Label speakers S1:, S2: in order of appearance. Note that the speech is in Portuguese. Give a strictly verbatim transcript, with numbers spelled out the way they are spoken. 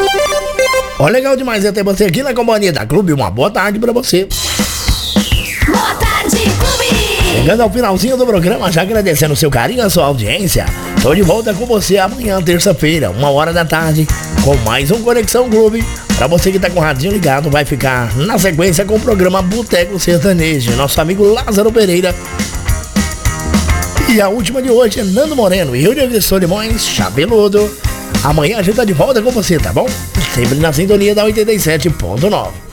S1: Ó, legal demais ter você aqui na companhia da Clube. Uma boa tarde pra você.
S2: Boa tarde, Clube.
S1: Chegando ao finalzinho do programa, já agradecendo o seu carinho e a sua audiência. Tô de volta com você amanhã, terça-feira, uma hora da tarde, com mais um Conexão Clube. Pra você que tá com o radinho ligado, vai ficar na sequência com o programa Boteco Sertanejo. Nosso amigo Lázaro Pereira. E a última de hoje é Nando Moreno e William de Solimões, Chabeludo. Amanhã a gente tá de volta com você, tá bom? Sempre na sintonia da oitenta e sete ponto nove.